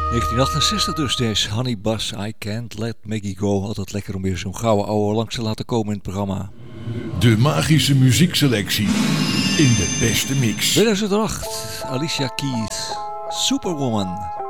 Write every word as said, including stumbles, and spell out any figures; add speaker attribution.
Speaker 1: negentien achtenzestig dus deze Honey Buzz, I Can't Let Maggie Go. Altijd lekker om weer zo'n gouden ouwe langs te laten komen in het programma.
Speaker 2: De magische muziekselectie in de beste mix.
Speaker 1: tweeduizend acht, Alicia Keys, Superwoman.